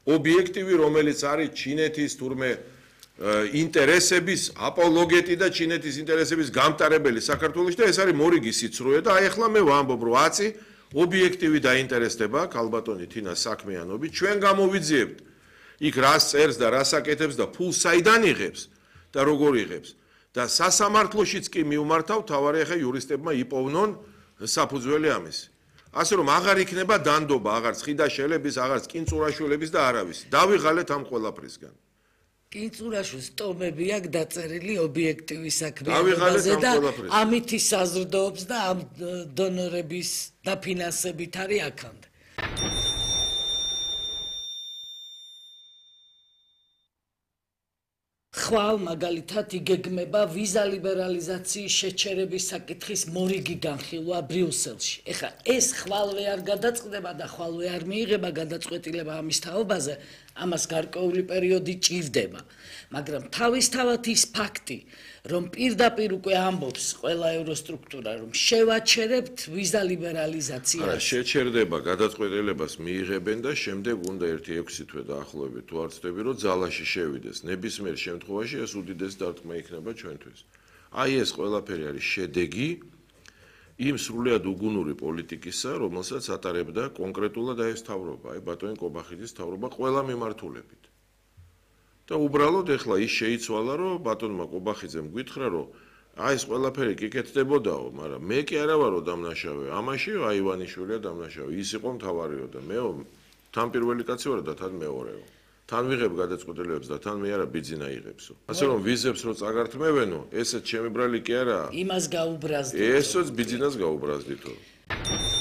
ობიექტივი, რომელიც არის ჩინეთის თურმე ინტერესების აპოლოგეტი და ჩინეთის ინტერესების გამტარებელი საქართველოში და ეს არის მორიგი სიცრუე და აი ახლა მე ვამბობ, რომ აცი ობიექტივი დაინტერესდება ქალბატონი თინა საქმიანობით, ჩვენ გამოვიძიებთ იქ რას წერს და რას აკეთებს და ფულს საიდან იღებს და როგორ იღებს და სასამართლოშიც კი მიუმართავ, თავარი ახლა იურისტებმა იპოვნონ საფუძველი ამისი. ასე რომ აღარ იქნება დანდობა, აღარც ხიდაშელების, აღარც კინწურაშვილების და არავის. დავიღალეთ ამ ყველაფრისგან. კინწურაშვილს ტომები აქვს დაწერილი ობიექტივი საქმიანობაზე და ამით ისაზრდოობს და ამ დონორების დაფინანსებით არის აქამდე. ხვალ მაგალითად იგეგმება ვიზა ლიბერალიზაციის შეჩერების საკითხის მორიგი განხილვა ბრიუსელში. ეხლა ეს ხვალვე არ გადაწყდება და ხვალვე არ მიიღება გადაწყვეტილება ამის თაობაზე, ამას გარკვეული პერიოდი ჭირდება. მაგრამ თავისთავად ის ფაქტი, რომ პირდაპირ უკვე ამბობს ყველა ევროსტრუქტურა, რომ შევაჩერებთ ვიზა ლიბერალიზაციას. არა, შეჩერდება, გადაწყვეტილებას მიიღებენ და შემდეგ უნდა 1-6 თვე დაახლოებით თუ არ ვცდები, რომ ძალაში შევიდეს. ნებისმიერ შემთხვევაში ეს უდიდესი დარტყმა იქნება ჩვენთვის. აი ეს ყველაფერი არის შედეგი იმ სრულიად უგუნური პოლიტიკისა, რომელსაც ატარებდა კონკრეტულად ეს თავრობა, აი ბატონი კობახიძის თავრობა ყველა მიმართულებით. და უბრალოდ ეხლა ის შეიცვალა, რომ ბატონმა კობახიძემ გითხრა, რომ აი ეს ყველაფერი კი კეთდებოდაო, მაგრამ მე კი არა ვარო დამნაშავე. ამაშიო აი ივანიშვილია დამნაშავე. ის იყო მთავარიო და მეო თან პირველი კაცი ვარ და თან მეორეო. თან ვიღებ გადაწყვეტილებებს და თან მე არა ბიძინა იღებსო. ასე რომ ვიზებს რო წაგართმევენო, ესეც ჩემი ბრალი კი არა. იმას გაუბრაზდით. ესეც ბიძინას გაუბრაზდითო.